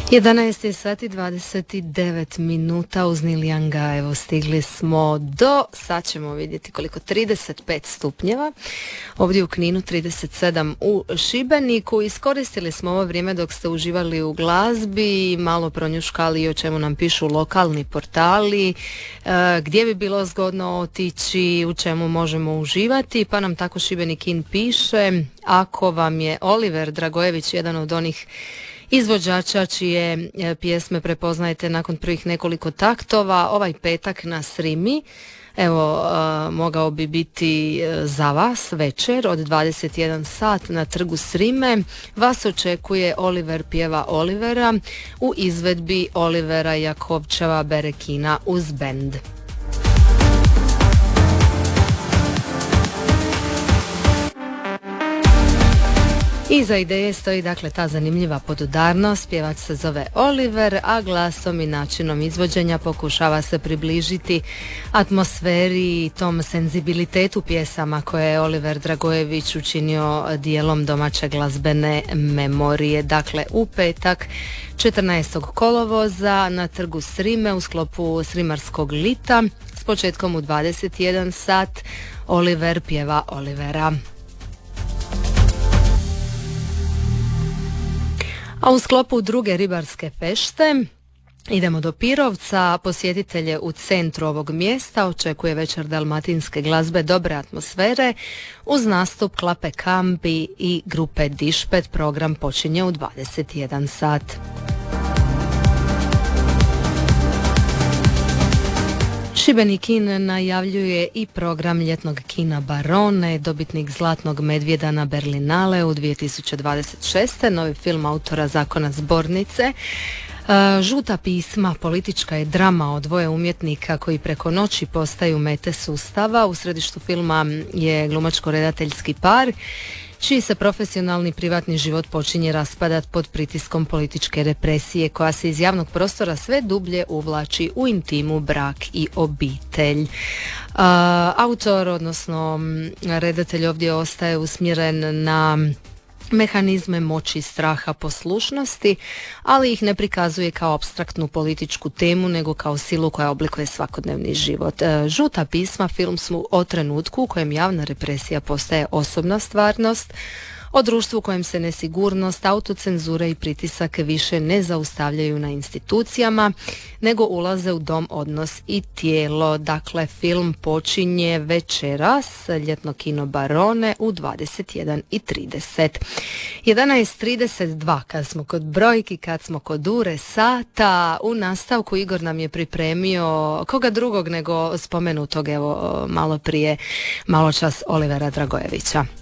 11 sati 29 minuta uz Nilijanga, evo stigli smo do, sad ćemo vidjeti koliko, 35 stupnjeva, ovdje u Kninu 37 u Šibeniku. Iskoristili smo ovo vrijeme dok ste uživali u glazbi, malo pronjuškali o čemu nam pišu lokalni portali, gdje bi bilo zgodno otići, u čemu možemo uživati, pa nam tako Šibenik In piše: ako vam je Oliver Dragojević jedan od onih izvođača čije pjesme prepoznajete nakon prvih nekoliko taktova, ovaj petak na Srimi, evo, mogao bi biti za vas večer od 21 sat na trgu Srime. Vas očekuje Oliver pjeva Olivera u izvedbi Olivera Jakovčeva Berekina uz bend. Iza ideje stoji dakle ta zanimljiva podudarnost, pjevač se zove Oliver, a glasom i načinom izvođenja pokušava se približiti atmosferi i tom senzibilitetu pjesama koje je Oliver Dragojević učinio dijelom domaće glazbene memorije. Dakle, u petak 14. kolovoza na trgu Srime u sklopu Srimarskog lita s početkom u 21 sat Oliver pjeva Olivera. A u sklopu druge ribarske fešte idemo do Pirovca. Posjetitelje u centru ovog mjesta očekuje večer dalmatinske glazbe dobre atmosfere uz nastup Klape Kambi i grupe Dišpet. Program počinje u 21 sat. Šibenik In najavljuje i program ljetnog kina Barone, dobitnik Zlatnog medvjeda na Berlinale u 2026. Novi film autora Zakona zbornice. Žuta pisma, politička je drama o dvoje umjetnika koji preko noći postaju mete sustava. U središtu filma je glumačko-redateljski par čiji se profesionalni privatni život počinje raspadati pod pritiskom političke represije koja se iz javnog prostora sve dublje uvlači u intimu, brak i obitelj. Autor, odnosno redatelj, ovdje ostaje usmjeren na mehanizme moći, straha, poslušnosti, ali ih ne prikazuje kao apstraktnu političku temu, nego kao silu koja oblikuje svakodnevni život. Žuta pisma film su o trenutku u kojem javna represija postaje osobna stvarnost, o društvu u kojem se nesigurnost, autocenzura i pritisak više ne zaustavljaju na institucijama, nego ulaze u dom, odnos i tijelo. Dakle, film počinje večeras, ljetno kino Barone u 21:30. 11:32, kad smo kod brojki, kad smo kod ure sata, u nastavku Igor nam je pripremio koga drugog nego spomenutog, evo, malo prije, malo čas, Olivera Dragojevića.